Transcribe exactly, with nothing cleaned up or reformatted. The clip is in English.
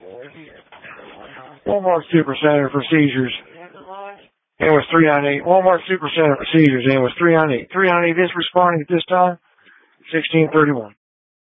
Walmart Supercenter for seizures. And was three nine eight. Walmart Supercenter for seizures and was three nine eight. three nine eight is responding at this time. sixteen thirty-one.